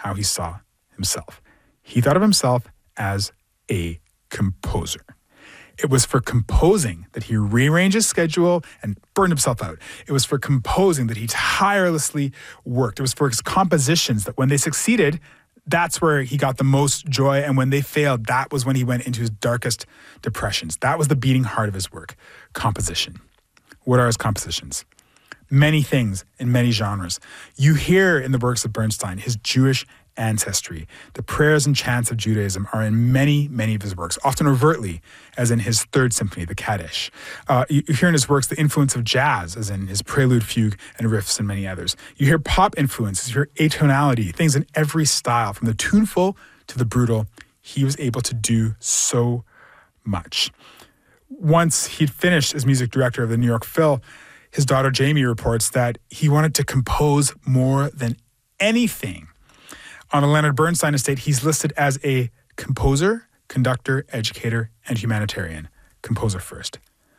how he saw himself. He thought of himself as a composer. It was for composing that he rearranged his schedule and burned himself out. It was for composing that he tirelessly worked. It was for his compositions that when they succeeded, that's where he got the most joy. And when they failed, that was when he went into his darkest depressions. That was the beating heart of his work, composition. What are his compositions? Many things in many genres. You hear in the works of Bernstein his Jewish ancestry. The prayers and chants of Judaism are in many, many of his works, often overtly, as in his Third Symphony, the Kaddish. You hear in his works the influence of jazz, as in his Prelude, Fugue, and Riffs, and many others. You hear pop influences, you hear atonality, things in every style, from the tuneful to the brutal. He was able to do so much. Once he'd finished as music director of the New York Phil, his daughter Jamie reports that he wanted to compose more than anything. On a Leonard Bernstein estate, he's listed as a composer, conductor, educator, and humanitarian. Composer first.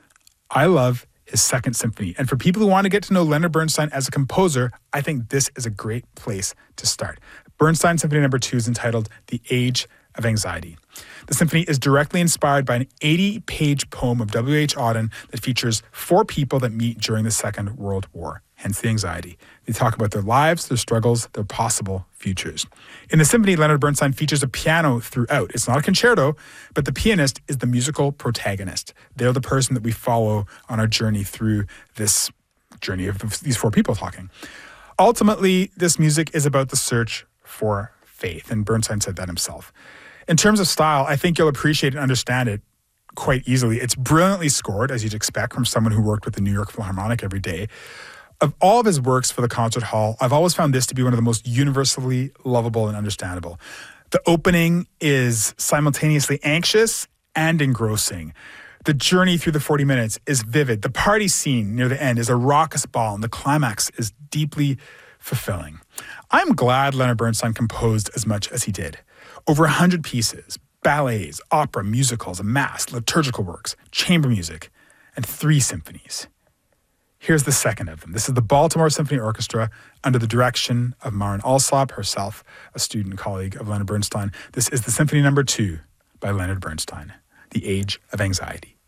I love his Second Symphony. And for people who want to get to know Leonard Bernstein as a composer, I think this is a great place to start. Bernstein Symphony No. 2 is entitled The Age of Anxiety. The symphony is directly inspired by an 80-page poem of W.H. Auden that features 4 people that meet during the Second World War, hence the anxiety. They talk about their lives, their struggles, their possible futures. In the symphony, Leonard Bernstein features a piano throughout. It's not a concerto, but the pianist is the musical protagonist. They're the person that we follow on our journey through this journey of these 4 people talking. Ultimately, this music is about the search for faith, and Bernstein said that himself. In terms of style, I think you'll appreciate and understand it quite easily. It's brilliantly scored, as you'd expect from someone who worked with the New York Philharmonic every day. Of all of his works for the concert hall, I've always found this to be one of the most universally lovable and understandable. The opening is simultaneously anxious and engrossing. The journey through the 40 minutes is vivid. The party scene near the end is a raucous ball, and the climax is deeply fulfilling. I'm glad Leonard Bernstein composed as much as he did. Over 100 pieces, ballets, opera, musicals, a mass, liturgical works, chamber music, and 3 symphonies. Here's the second of them. This is the Baltimore Symphony Orchestra under the direction of Maren Alsop, herself a student colleague of Leonard Bernstein. This is the Symphony No. 2 by Leonard Bernstein, The Age of Anxiety.